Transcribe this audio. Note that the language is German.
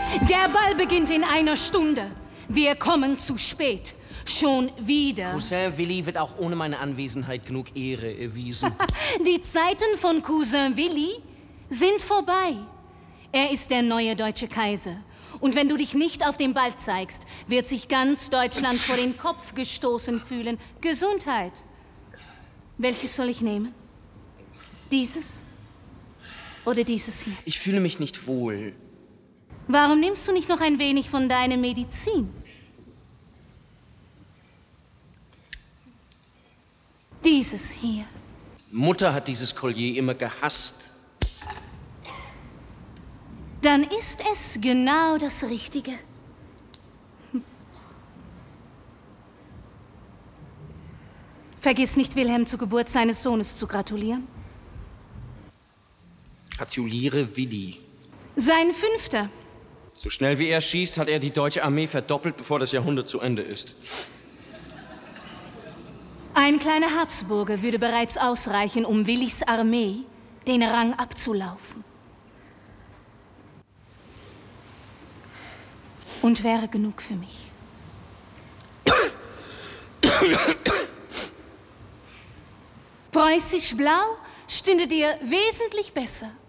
Der Ball beginnt in einer Stunde. Wir kommen zu spät. Schon wieder. Cousin Willi wird auch ohne meine Anwesenheit genug Ehre erwiesen. Die Zeiten von Cousin Willi sind vorbei. Er ist der neue deutsche Kaiser. Und wenn du dich nicht auf den Ball zeigst, wird sich ganz Deutschland vor den Kopf gestoßen fühlen. Gesundheit. Welches soll ich nehmen? Dieses oder dieses hier? Ich fühle mich nicht wohl. Warum nimmst du nicht noch ein wenig von deiner Medizin? Dieses hier. Mutter hat dieses Collier immer gehasst. Dann ist es genau das Richtige. Vergiss nicht, Wilhelm zur Geburt seines Sohnes zu gratulieren. Gratuliere Willi. Sein 5. So schnell wie er schießt, hat er die deutsche Armee verdoppelt, bevor das Jahrhundert zu Ende ist. Ein kleiner Habsburger würde bereits ausreichen, um Willis Armee den Rang abzulaufen. Und wäre genug für mich. Preußisch Blau stünde dir wesentlich besser.